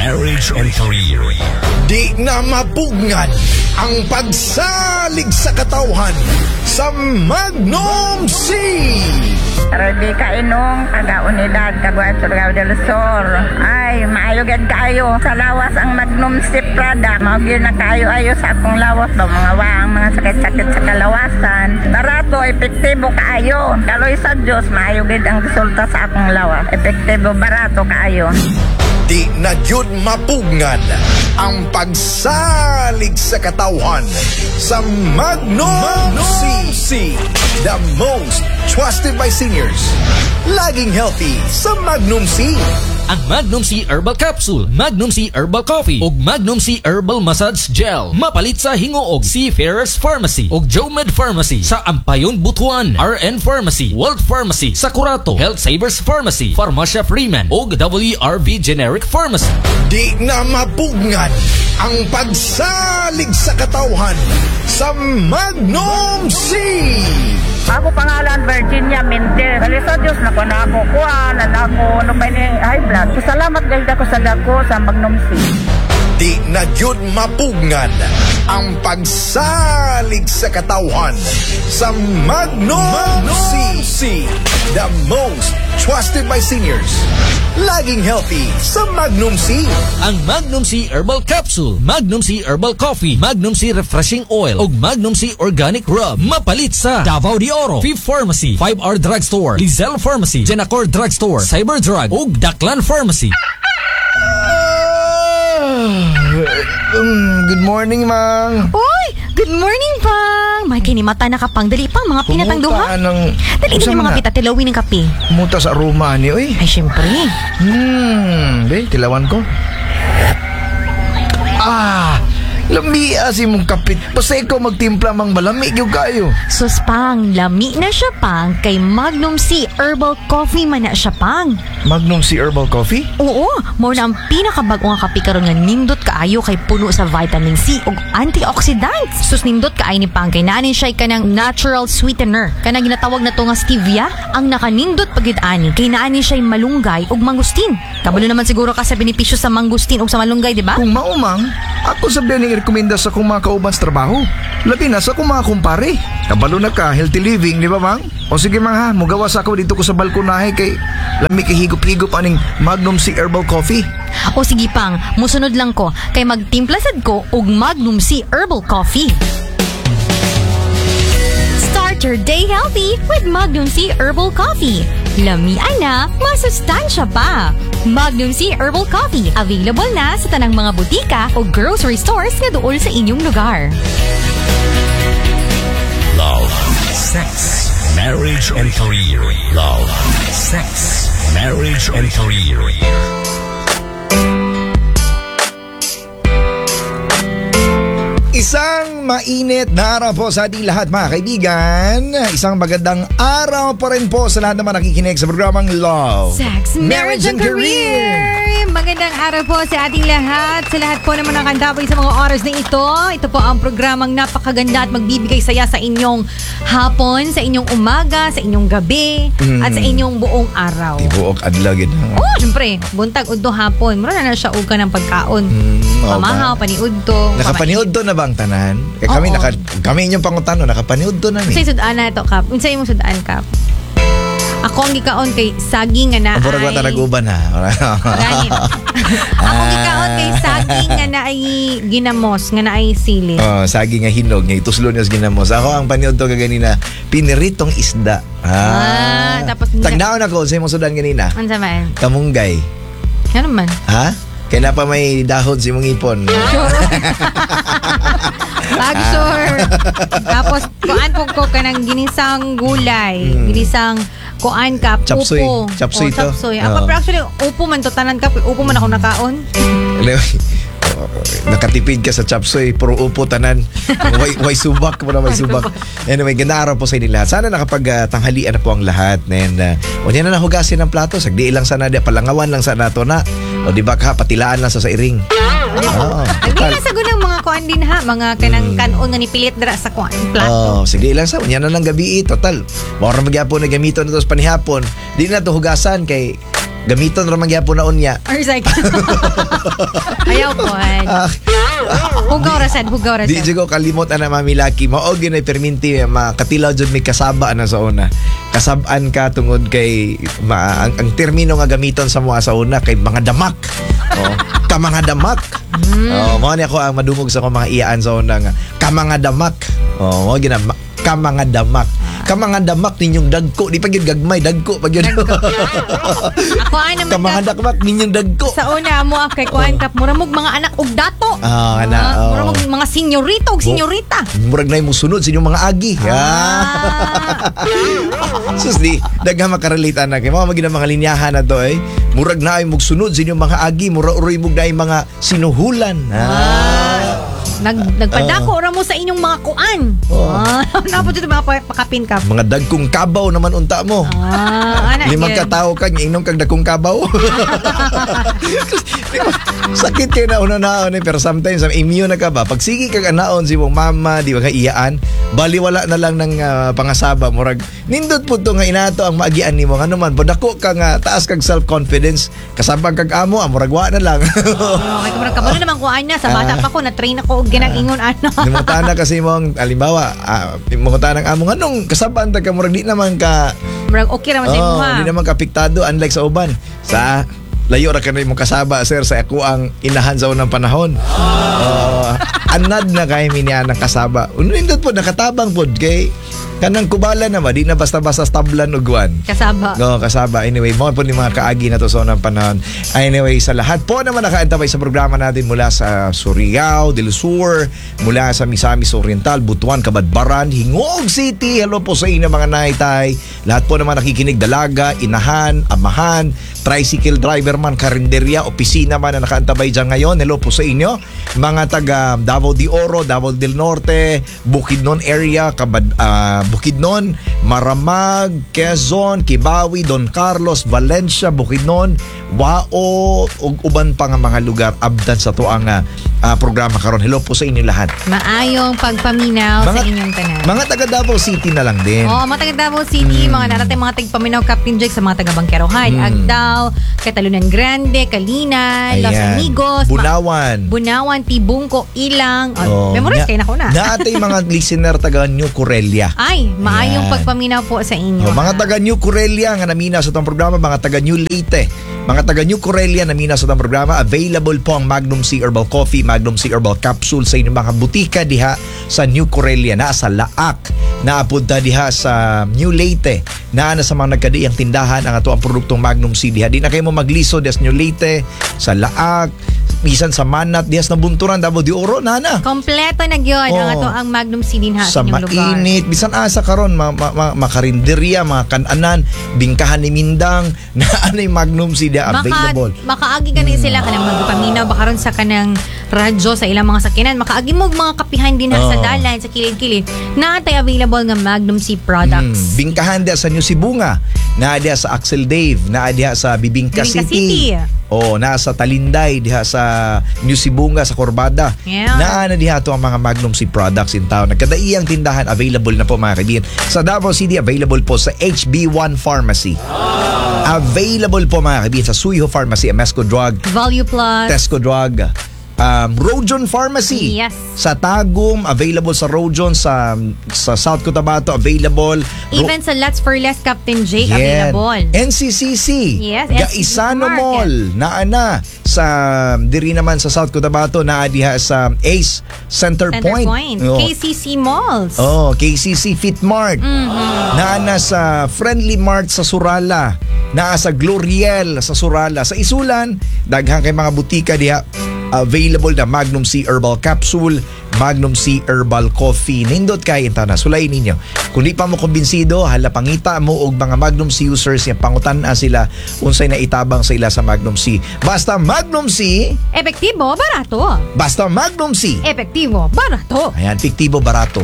marriage, and career. Di na mapugnan ang pagsalig sa katawhan sa Magnum C. Ready ka inong taga-unidad, Caguas, Surigao del Sur. Ay, maayogad kayo sa lawas ang Magnum C product. Magyun na kayo ayo sa akong lawas do mga waang mga sakit-sakit sa kalawasan. Barato, epektibo kaayo. Kaloy sa Diyos, maayogad ang resulta sa akong lawas. Epektibo, barato kaayo. Di na jud mapugnan ang pagsalig sa katawhan sa Magnum C. The most trusted by seniors. Laging healthy sa Magnum C. Ang Magnum C Herbal Capsule, Magnum C Herbal Coffee ug Magnum C Herbal Massage Gel mapalit sa Hingoog, Seafarers Pharmacy ug Jomed Pharmacy sa Ampayon, Butuan, RN Pharmacy, World Pharmacy sa Curato, Health Savers Pharmacy, Pharmacia Freeman ug WRV Generic Pharmacy. Di na mapugnan ang pagsalig sa katawhan sa Magnum C. Ako pangalan Virginia Mendez. Dali sa Diyos na ko na ako kuha, na ako ano pa ni high blood. Salamat guys ako sa dako sa Magnum C. Di na jud mapugnan ang pagsalig sa katawhan sa Magnum C. The most trusted by seniors. Laging healthy sa Magnum C. Ang Magnum C Herbal Capsule, Magnum C Herbal Coffee, Magnum C Refreshing Oil ug Magnum C Organic Rub mapalit sa Davao de Oro, Fifth Pharmacy, 5R Drugstore, Lizelle Pharmacy, Genacor Drugstore, Cyberdrug ug Daklan Pharmacy. Good morning, Mang. Uy! Good morning, Pang! May kinimata na kapang. Dali pang mga pinatangduha. Dali din yung mga pitatilawin ng kape. Muta sa aroma ni, oy. Ay, syempre. Tilawan ko. Lami si mong kapit. Basta ikaw magtimpla mang malamig yung kayo. Sus, Pang, lami na siya, Pang. Kay Magnum C Herbal Coffee man na siya, Pang. Magnum C Herbal Coffee? Oo, mo na ang pinakabag-o nga kape karon nga nindot kaayo kay puno sa vitamin C ug antioxidants. Sus, nindot kaay ni Pang kay naanin siya kanang natural sweetener. Kanang ginatawag na to nga stevia, ang nakanindot pagid ani kay naanin siya malunggay ug mangustin. Kabalo naman siguro ka sa benepisyo sa mangustin ug sa malunggay, di ba? Kung maumang, ako sabihin ng rekomenda sa kong mga kauban sa trabaho. Labi na sa kong mga kumpare. Kabalo na ka, healthy living, di ba, Mang? O sige, Mang, ha, mugawas ako dito ko sa balkonahe kay lami kay higop-higop aning Magnum C Herbal Coffee. O sige, Pang, musunod lang ko kay magtimplasad ko og Magnum C Herbal Coffee. Start your day healthy with Magnum C Herbal Coffee. Lamian na, masustansya pa. Magnum C Herbal Coffee, available na sa tanang mga butika o grocery stores nga duol sa inyong lugar. Love, sex, marriage, and career. Love, sex, marriage, and career. Isang mainit na araw po sa ating lahat, mga kaibigan. Isang magandang araw pa rin po sa lahat naman nakikinig sa programang Love, Sex, Marriage, and Career. Magandang araw po sa ating lahat. Sa lahat po naman ang kandaboy sa mga oras na ito. Ito po ang programang napakaganda at magbibigay saya sa inyong hapon, sa inyong umaga, sa inyong gabi, at sa inyong buong araw. Tibuok adlagin. Oh, syempre, buntag udto hapon. Mura na siya uga ng pagkaon. Pamahaw, paniud to. Nakapaniud to na bang tanan? Kaya kami inyong pangutano, nakapaniud to na ni. Unsay sudan na ito, Kap? Unsay imong sudan, Kap? Ako ang gikaon kay saging nga na ay... Murag wata naguban ha. Ganit. Ako ang gikaon kay saging nga na ay ginamos, nga na ay sili. Saging nga hinog, nga ituslo niya ginamos. Ako ang paniod to kaganina, piniritong isda. Tapos... Tagnaon ako sa imong sudan ganina. Ano man? Kamunggay. Ano man? Ha? Kaya na pa may dahon si mong ipon. Sure. Tapos, kuan po ko kanang ginisang gulay. Ginisang kuan kap, chapsuy. upo. Chapsuy to. Chapsuy. Pero actually, upo man to tanan kap. Upo man ako nakaon. Nakatipid ka sa chapsuy, puro upo tanan. Way subak mo na, way subak. Anyway, ganda araw po sa inyo lahat. Sana nakapag-tanghalian na po ang lahat. And yan na nahugasin ng plato. Sagdi lang sana, palangawan lang sana to na. O di ba ka, patilaan lang sa iring. Hindi na sagun ng mga kuan din ha. Mga kanang kanon nga nipilit dira sa kuan plato. Sige lang sa. Yan na lang gabi. Total. Mawara magyapon na gamito na to sa panihapon. Di na to hugasan kay gamiton ra man gyapon na unya. Or like, ayaw po. Hugaw rasan. Di ko kalimot na mamilaki. Mao gyud perminti makatilaw jud may kasaba na sa una. Kasab-an ka tungod kay ang termino nga gamiton sa mga sa una kay mga damak. Ka mga damak. Mao ni ako ang madungog sa mga iyaan sa una nga ka mga damak. Mao gyud ka mga damak. Ka mga damak ninyong dagko, di pa gyud gagmay, dagko pa gyud. Ako ay naman ka mga damak ninyong dagko. sa una mo kay kuan kap mura mog mga anak og dato. Mura mog mga senyorito og senyorita. Murag na mo sunod sa inyong mga agi. Sus di, daghang makarelate na kay mga magina mga linyahan na to murag na ay mugsunod sa inyong mga agi, mura uroy mug na mga sinuhulan. Nagpadako ra mo sa inyong mga kuan. Napod dito mga pakapin ka. Mga dagkong kabaw naman unta mo. Limang katao ka, inom kang dagkong kabaw. Sakit kayo na una-naon pero sometimes immune na ka ba? Pag sige kang anaon si mong mama, di ba iyaan, baliwala na lang ng pangasaba. Murag, nindot po to nga inato ang maagian ni mo. Ano man, padako ka nga, taas kag self-confidence, kasabang kag amo, muragwa na lang. Okay, murag kabalo naman kuan na. Sa bata pa ko, na-train ako og ginag-ingon ano. Limutan na kasi mong, alimbawa, limutan ang amo, anong kasabaan ka, murag di naman ka, murag okay naman sa imo ha. Di naman kapiktado, unlike sa uban. Sa layo ra ka na imong kasaba, sir, sa ako ang inahan sa unang panahon. Anad na kay minya ng kasaba. Unindot po, nakatabang po, kay kanang kubala naman, di na basta-basta stablan ugwan. Kasaba. Kasaba. Anyway, mo po ni mga kaagi na to sa unang panahon. Anyway, sa lahat po naman nakaantabay sa programa natin mula sa Surigao, Del Sur, mula sa Misamis Oriental, Butuan, Kabadbaran, Hingog City. Hello po sa inyo mga naitay. Lahat po naman nakikinig, dalaga, inahan, amahan, tricycle driver man, karinderya, opisina man na nakaantabay dyan ngayon. Hello po sa inyo. Mga taga Davao de Oro, Davao del Norte, Bukidnon area, Bukidnon, Maramag, Quezon, Kibawi, Don Carlos, Valencia, Bukidnon, Wao, ug uban pa nga mga lugar abdan sa to ang programa karon. Hello po sa inyo lahat. Maayong pagpaminaw sa inyong tanan. Mga taga Davao City na lang din. Mga taga Davao City, mga naratay mga tagpaminaw Captain Jake sa mga taga Bangkerohan, Agdao, Catalunan Grande, Kalinan, Los Amigos, Bunawan, Tibungko, Ilang. Memorize kayo na ko na. Naatay mga listener taga New Corelia. Ay, maayong pagpaminaw po sa inyo. Mga taga New Corelia nga namina sa itong programa, mga taga New Leyte, mga taga New Corelia namina sa itong programa, available po ang Magnum C Herbal Coffee, Magnum C Herbal Capsule sa inyong mga butika diha sa New Corelia, na sa Laak, naapunta diha sa New Leyte, na sa mga nagkadiang tindahan ang ato ang produktong Magnum C diha. Di na kayo mo magliso diha sa New Leyte, sa Laak, bisan sa Manat, diha sa Nabunturan, Davao de Oro, nana. Kompleto na gyud ang ato ang Magnum C din ha sa inyong lugar. mainit, bisan asa karon makarinderya, mga kananan, bingkahan ni Mindang, na anay Magnum C diha available. Makaagi ganin sila kanang magpaminaw ba karon sa kanang radyo sa ilang mga sakinan, makaagi mo mga kapihan din sa dalan sa kilid-kilid na tay available nga Magnum C products. Bingkahan diha sa New Sibunga, na diha sa Axel Dave, na diha sa Bibingka City. Nasa Talinday diha sa New Sibunga sa Corbada. Na diha to ang mga Magnum C products in town. Nagkadaiyang tindahan available na po mga kaibigan. Sa Davao City available po sa HB1 Pharmacy. Available po mga kaibigan sa Suiho Pharmacy, Amesco Drug, Value Plus, Tesco Drug, Rojon Pharmacy. Yes. Sa Tagum, available sa Rojon, sa South Cotabato, available. Even sa Let's for Less Captain Jake, available. NCCC. Yes, Gaisano Mall. Naana. Sa diri naman sa South Cotabato, diha sa Ace Center Point. KCC Malls. KCC Fit Mart. Naana sa Friendly Mart sa Surala. Naa sa Gloriel sa Surala. Sa Isulan, daghang kay mga butika diha available na Magnum C Herbal Capsule, Magnum C Herbal Coffee. Nindot kay intana, sulayin ninyo. Kung di pa mo kumbinsido, hala pangita mo og mga Magnum C users yang pangutan-a sila unsay na itabang sa ila sa Magnum C. Basta Magnum C, epektibo, barato. Basta Magnum C, epektibo, barato. Ayan, epektibo, barato.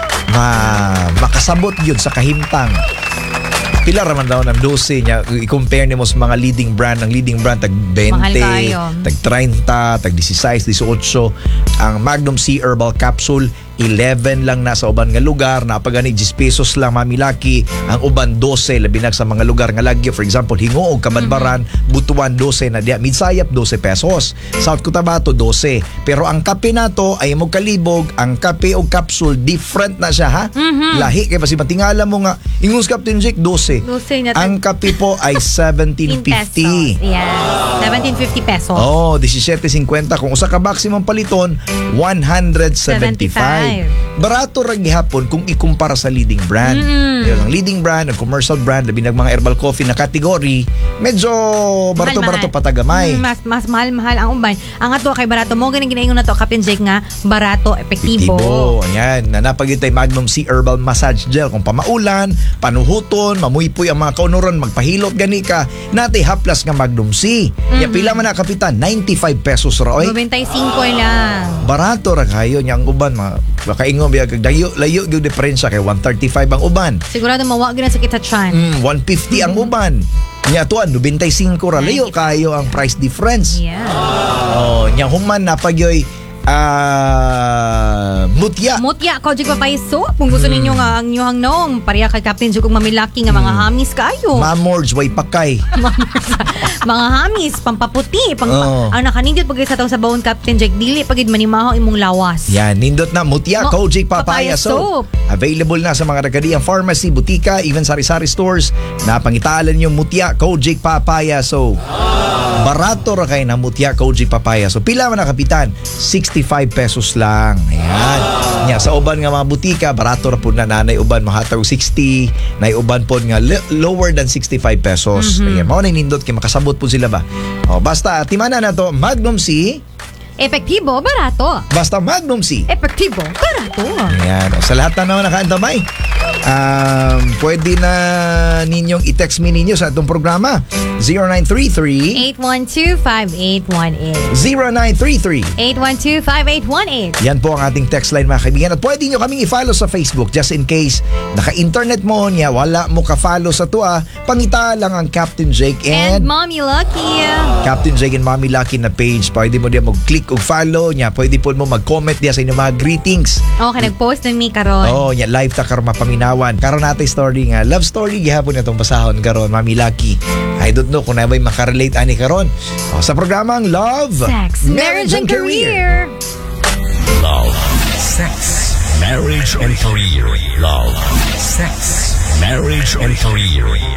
Makasabot yun sa kahimtang. Pila raman daw ng 12 niya, i-compare niyo mo sa mga leading brand. Ang leading brand tag 20, tag 30, tag 16, 18. Ang Magnum C Herbal Capsule 11 lang na sa uban nga lugar, napagani 10 pesos lang mamilaki, ang uban 12 labi na sa mga lugar nga lagyo. For example, Hingoog, Kamadbaran, Butuan 12 na diya, Midsayap 12 pesos, South Cotabato 12. Pero ang kape nato ay mo kalibog, ang kape o capsule different na siya ha. Lahi kay basi matingala mo nga ingos Captain Jake 12. 12 na Ang kape po ay 17.50. Yeah. 17.50 pesos. Oh, 17.50 kung usa ka box imong paliton 175. Barato ra gihapon kung ikumpara sa leading brand. Yung ang leading brand, ang commercial brand, labi ng mga herbal coffee na category, medyo barato-barato patagamay. Mas mahal-mahal ang uban. Ang ato kay barato mo ganing ginaingon nato Captain Jake nga barato, epektibo. Yan, nanapagitay Magnum C Herbal Massage Gel kung pamaulan, panuhuton, mamuypoy ang mga kaunuron, magpahilot gani ka, natay haplas nga Magnum C. Ya pila man na kapitan, 95 pesos ra oy. 95 lang. Barato ra kayo niyang uban makaingon biya kag layo gyud diferensya kay 135 ang uban. Sigurado mawa gyud sa kita chan. 150 ang uban. Nya tuan 95 ra layo kayo ang price difference. Yeah. Oh, nya human na pagyoy mutya. Mutya ko jig papaiso. Kung gusto ninyo nga ang inyong nong pareha kay Captain Jug kung mamilaki nga mga hamis kayo. Mamorge way pakay. Mga hamis pampaputi Oh. ang nakanindot pag sa taong sa bawon Captain Jake dili pagid manimaho imong lawas. Yan, nindot na Mutya Kojic Papaya Papaya Soap. Soap. Available na sa mga Regadiyang Pharmacy, Butika, even sari-sari stores. Napangitalan yung Mutya Kojic Papaya Soap. Barato ra kay na Mutya Kojic Papaya Soap. Pila man na kapitan? 65 pesos lang. Ayan. Nya sa uban nga mga butika, barato ra pud na nanay uban mahatag 60, nay uban pod nga lower than 65 pesos. Ayan, mao na nindot kay makasabot po sila ba. O basta timana na to Magnum C. Epektibo, barato. Basta Magnum C. Epektibo, barato. Ayan. O, sa lahat na naman nakaantamay, pwede na ninyong i-text me ninyo sa itong programa. 0933 812-5818. 0933 812-5818. Yan po ang ating text line mga kaibigan. At pwede nyo kaming i-follow sa Facebook just in case naka-internet mo niya, wala mo ka-follow sa tuwa, pangita lang ang Captain Jake And and Mommy Lucky. Captain Jake and Mommy Lucky na page. Pwede mo diya mag-click o follow niya. Pwede po mo mag-comment diya sa inyong mga greetings. Okay, nag-post na mi karon. Oh, nya live ta karon mapaminawan. Karon natin story nga, love story gihapon itong basahon karon, Mami Lucky. I don't know kung nabay makarelate ani karon. Oh, sa programang Love, Sex, Marriage and Career. Love, sex, marriage and career. Love, sex, marriage and career.